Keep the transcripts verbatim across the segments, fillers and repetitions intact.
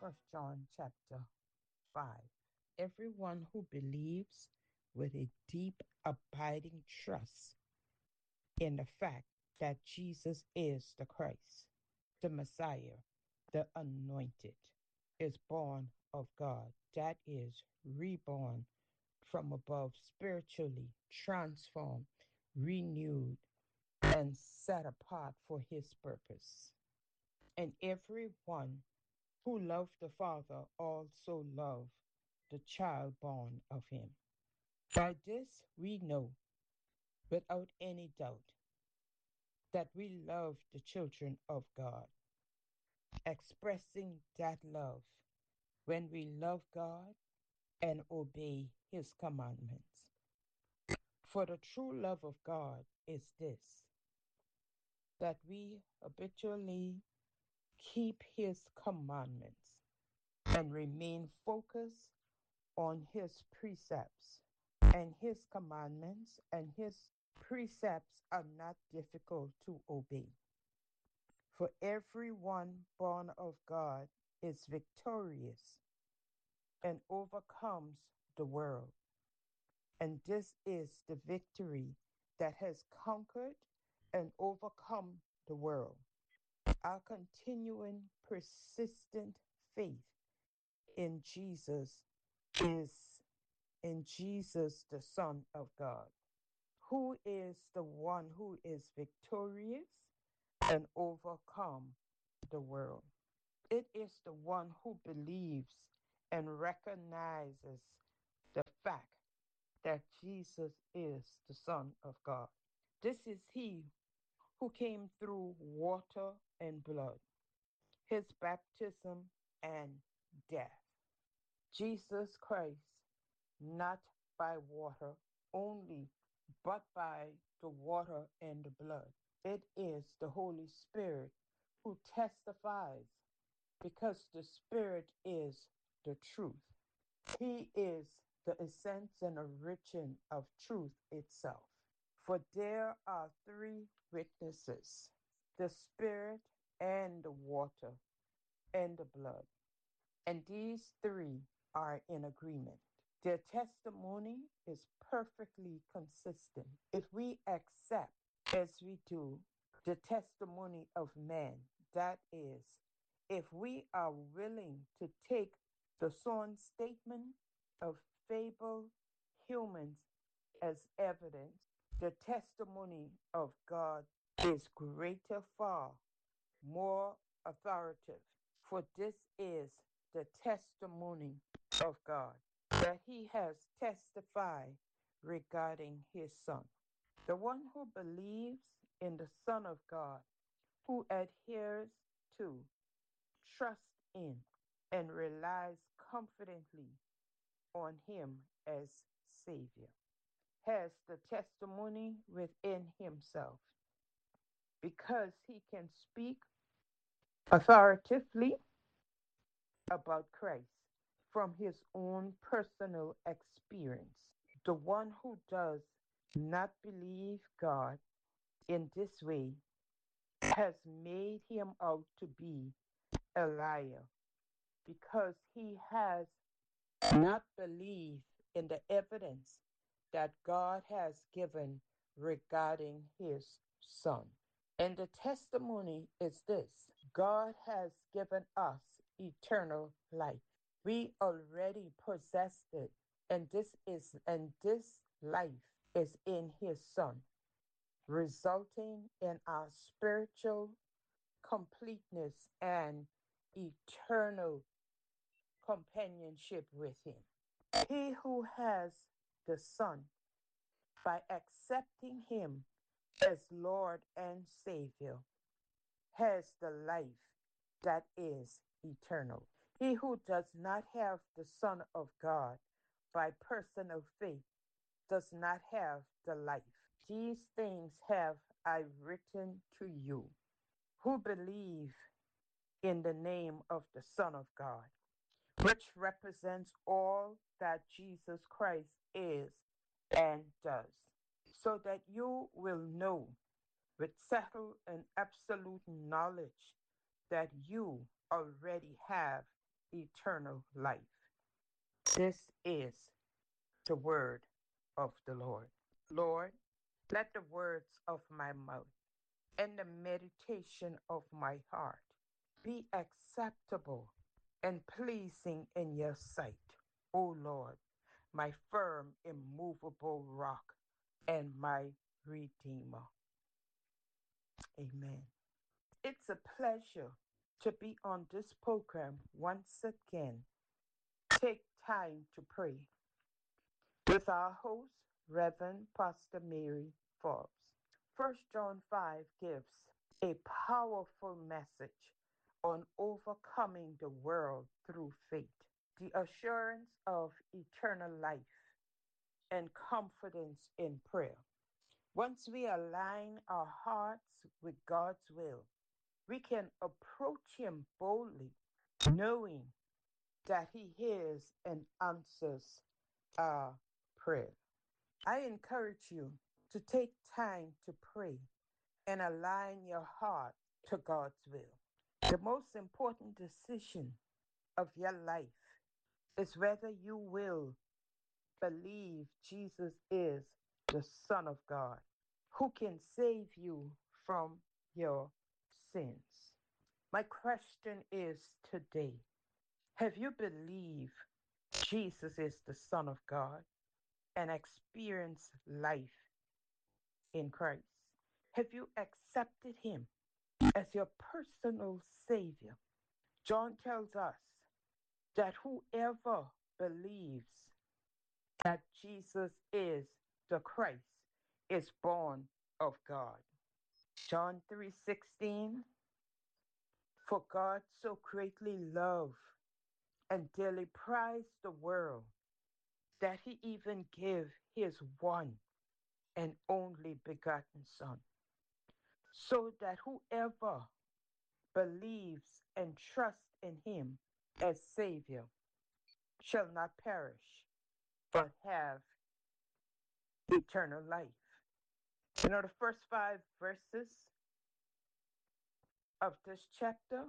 First John chapter five. Everyone who believes with a deep, abiding trust in the fact that Jesus is the Christ, the Messiah, the anointed, is born of God. That is reborn from above, spiritually transformed, renewed, and set apart for his purpose. And everyone who loved the Father also loved the child born of him. By this we know without any doubt that we love the children of God, expressing that love when we love God and obey his commandments. For the true love of God is this, that we habitually keep his commandments and remain focused on his precepts. And his commandments and his precepts are not difficult to obey. For everyone born of God is victorious and overcomes the world. And this is the victory that has conquered and overcome the world. Our continuing, persistent faith in Jesus is in Jesus, the Son of God, who is the one who is victorious and overcome the world. It is the one who believes and recognizes the fact that Jesus is the Son of God. This is he who came through water and blood, his baptism and death. Jesus Christ, not by water only, but by the water and the blood. It is the Holy Spirit who testifies, because the Spirit is the truth. He is the essence and origin of truth itself. For there are three witnesses, the Spirit and the water and the blood. And these three are in agreement. Their testimony is perfectly consistent. If we accept, as we do, the testimony of man, that is, if we are willing to take the sworn statement of fabled humans as evidence, the testimony of God is greater far, more authoritative. For this is the testimony of God, that he has testified regarding his Son. The one who believes in the Son of God, who adheres to, trusts in, and relies confidently on him as Savior, has the testimony within himself, because he can speak authoritatively about Christ from his own personal experience. The one who does not believe God in this way has made him out to be a liar, because he has not believed in the evidence that God has given regarding his Son. And the testimony is this: God has given us eternal life. We already possessed it, and this is and this life is in his Son, resulting in our spiritual completeness and eternal companionship with him. He who has the Son, by accepting him as Lord and Savior, has the life that is eternal. He who does not have the Son of God by personal faith does not have the life. These things have I written to you, who believe in the name of the Son of God, which represents all that Jesus Christ is and does, so that you will know with settled and absolute knowledge that you already have eternal life. This is the word of the Lord. Lord, let the words of my mouth and the meditation of my heart be acceptable and pleasing in your sight, O Lord, my firm, immovable rock and my redeemer. Amen. It's a pleasure to be on this program once again. Take time to pray with our host, Reverend Pastor Mary Forbes. First John five gives a powerful message on overcoming the world through faith, the assurance of eternal life, and confidence in prayer. Once we align our hearts with God's will, we can approach Him boldly, knowing that He hears and answers our prayer. I encourage you to take time to pray and align your heart to God's will. The most important decision of your life is whether you will believe Jesus is the Son of God who can save you from your sins. My question is today, have you believed Jesus is the Son of God and experienced life in Christ? Have you accepted Him as your personal Savior? John tells us that whoever believes that Jesus is the Christ is born of God. John three sixteen, for God so greatly loved and dearly prized the world that He even gave His one and only begotten Son, so that whoever believes and trusts in Him as Savior shall not perish, but have eternal life. You know, the first five verses of this chapter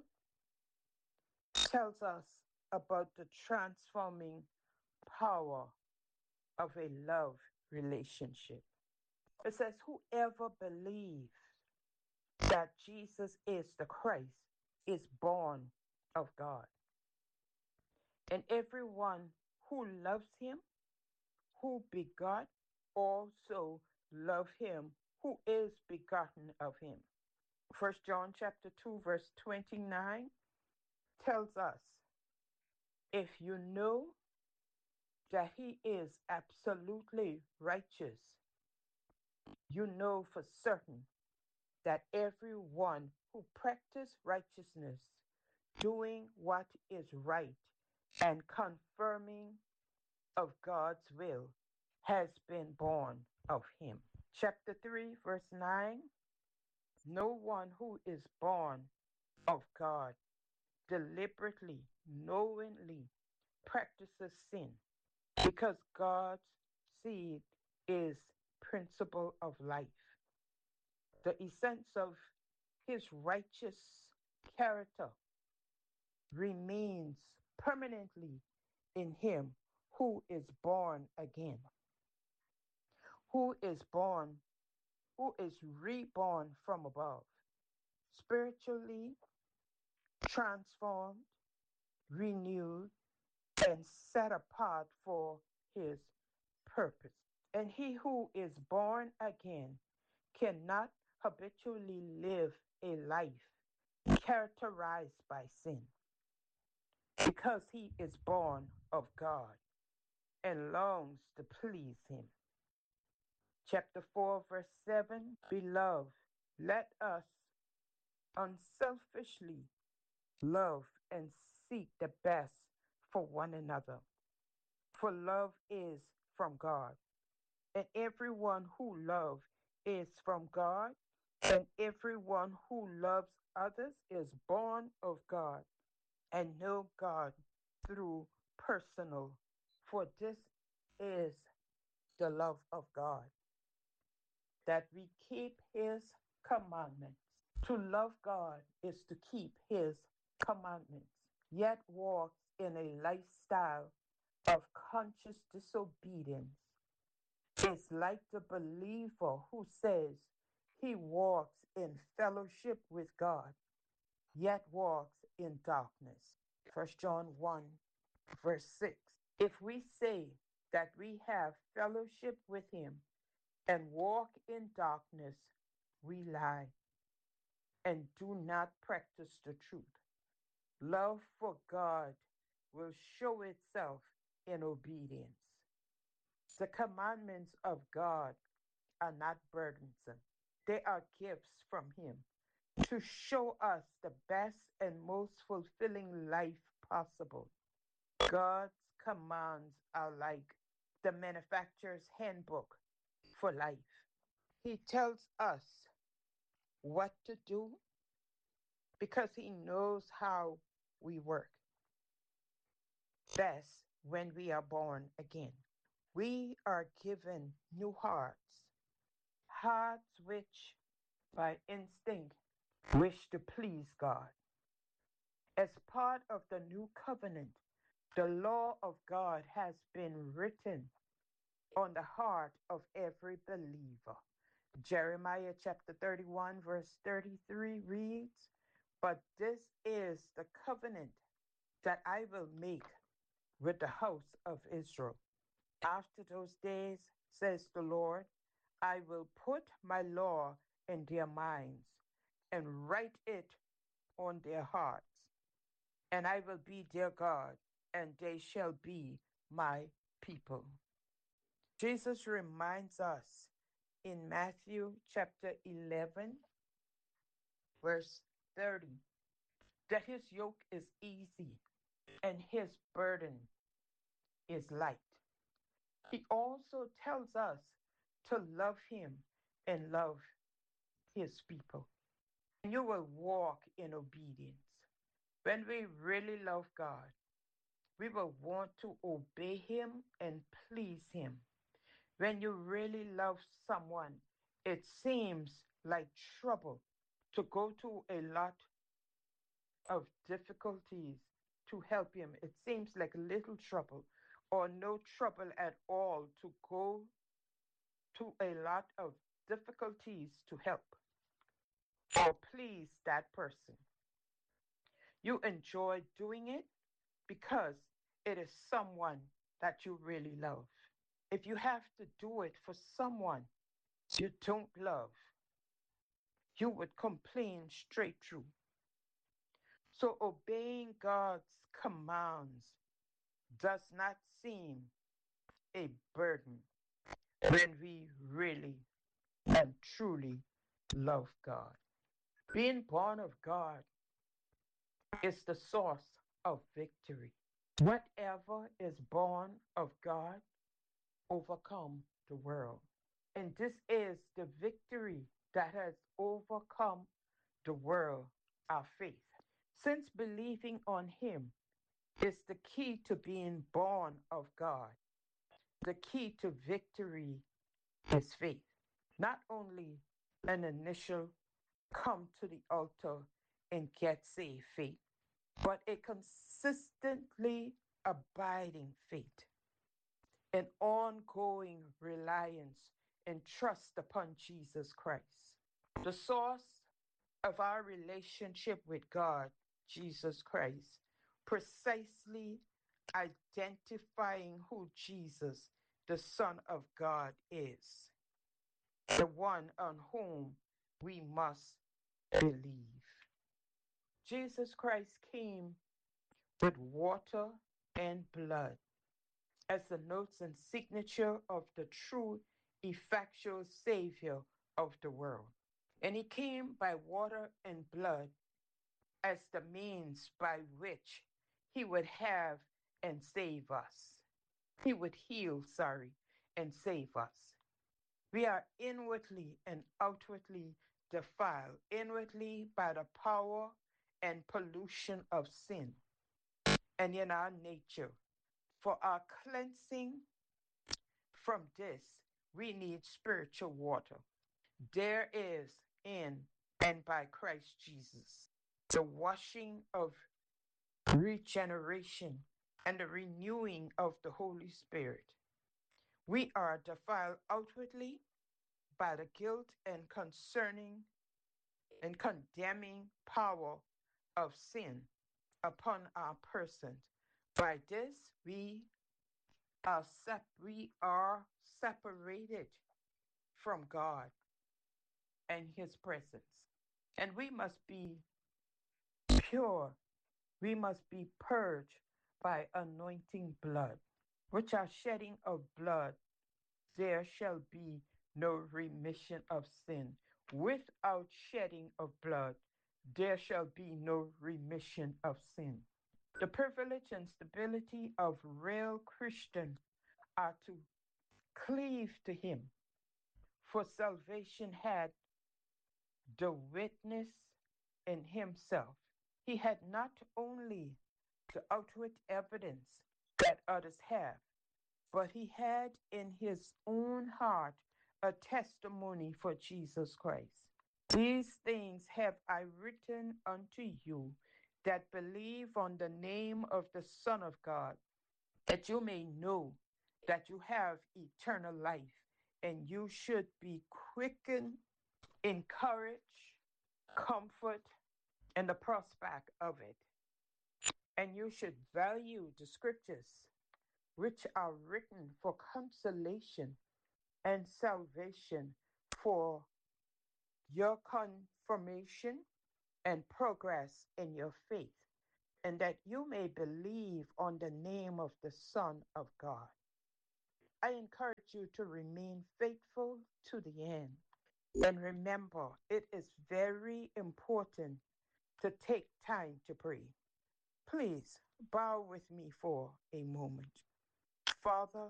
tells us about the transforming power of a love relationship. It says, whoever believes that Jesus is the Christ is born of God. And everyone who loves Him, who begot, also love Him who is begotten of Him. First John chapter two, verse twenty-nine tells us, if you know that He is absolutely righteous, you know for certain that everyone who practices righteousness, doing what is right, and confirming of God's will, has been born of Him. Chapter three, verse nine, no one who is born of God deliberately, knowingly practices sin, because God's seed is principle of life. The essence of His righteous character remains permanently in him who is born again, who is born, who is reborn from above, spiritually transformed, renewed, and set apart for His purpose. And he who is born again cannot habitually live a life characterized by sin, because he is born of God and longs to please Him. Chapter four, verse seven, beloved, let us unselfishly love and seek the best for one another, for love is from God. And everyone who loves is from God, and everyone who loves others is born of God and know God through personal. For this is the love of God, that we keep His commandments. To love God is to keep His commandments. yet walks in a lifestyle of conscious disobedience is like the believer who says he walks in fellowship with God, yet walks in darkness. First John one, verse six. If we say that we have fellowship with him and walk in darkness, we lie and do not practice the truth. Love for God will show itself in obedience. The commandments of God are not burdensome, they are gifts from him to show us the best and most fulfilling life possible. God's commands are like the manufacturer's handbook for life. He tells us what to do because he knows how we work best when we are born again. We are given new hearts, hearts which by instinct wish to please God. As part of the new covenant, the law of God has been written on the heart of every believer. Jeremiah chapter thirty-one, verse thirty-three reads, "But this is the covenant that I will make with the house of Israel. After those days, says the Lord, I will put my law in their minds and write it on their hearts, and I will be their God, and they shall be my people." Jesus reminds us in Matthew chapter eleven, verse thirty, that his yoke is easy and his burden is light. He also tells us to love him and love his people. You will walk in obedience. When we really love God, we will want to obey him and please him. When you really love someone, it seems like trouble to go to a lot of difficulties to help him. It seems like little trouble or no trouble at all to go to a lot of difficulties to help or please that person. You enjoy doing it because it is someone that you really love. If you have to do it for someone you don't love, you would complain straight through. So obeying God's commands does not seem a burden when we really and truly love God. Being born of God is the source of victory. Whatever is born of God overcome the world. And this is the victory that has overcome the world, our faith. Since believing on him is the key to being born of God, the key to victory is faith. Not only an initial come to the altar and get saved faith, but a consistently abiding faith, an ongoing reliance and trust upon Jesus Christ. The source of our relationship with God, Jesus Christ, precisely identifying who Jesus, the Son of God, is, the one on whom we must believe. Jesus Christ came with water and blood as the notes and signature of the true, effectual Savior of the world. And he came by water and blood as the means by which he would have and save us. He would heal, sorry, and save us. We are inwardly and outwardly defiled, inwardly by the power and pollution of sin, and in our nature. For our cleansing from this, we need spiritual water. There is in and by Christ Jesus the washing of regeneration, and the renewing of the Holy Spirit. We are defiled outwardly by the guilt and concerning and condemning power of sin upon our persons. By this we are, sep- we are separated from God and His presence. And we must be pure, we must be purged by anointing blood, which are shedding of blood. There shall be no remission of sin. Without shedding of blood, there shall be no remission of sin. The privilege and stability of real Christians are to cleave to Him, for salvation had the witness in Himself. He had not only the outward evidence that others have, but he had in his own heart a testimony for Jesus Christ. These things have I written unto you that believe on the name of the Son of God, that you may know that you have eternal life, and you should be quickened, encouraged, comfort, and the prospect of it. And you should value the scriptures which are written for consolation and salvation, for your confirmation and progress in your faith, and that you may believe on the name of the Son of God. I encourage you to remain faithful to the end. And remember, it is very important to take time to pray. Please bow with me for a moment. Father,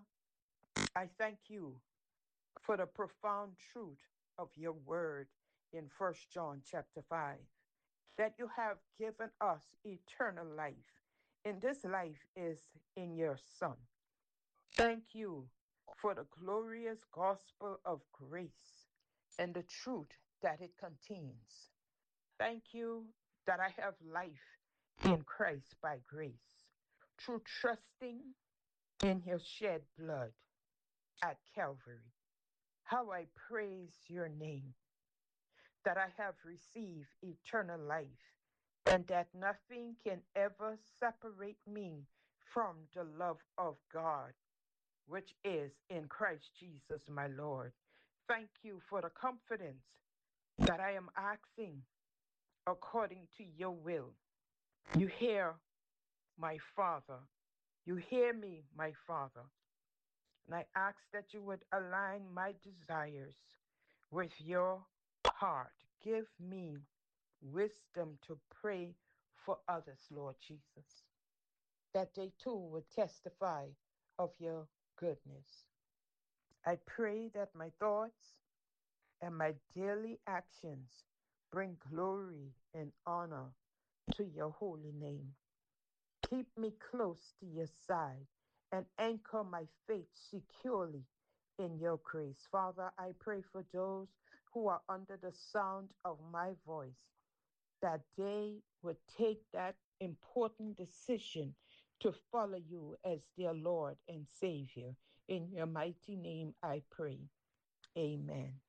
I thank you for the profound truth of your word in First John chapter five, that you have given us eternal life, and this life is in your Son. Thank you for the glorious gospel of grace and the truth that it contains. Thank you that I have life in Christ by grace, through trusting in your shed blood at Calvary. How I praise your name, that I have received eternal life, and that nothing can ever separate me from the love of God, which is in Christ Jesus my Lord. Thank you for the confidence that I am asking according to your will. You hear my Father. You hear me, my Father. And I ask that you would align my desires with your heart. Give me wisdom to pray for others, Lord Jesus, that they too would testify of your goodness. I pray that my thoughts and my daily actions bring glory and honor to your holy name. Keep me close to your side and anchor my faith securely in your grace. Father, I pray for those who are under the sound of my voice, that they would take that important decision to follow you as their Lord and Savior. In your mighty name I pray. Amen.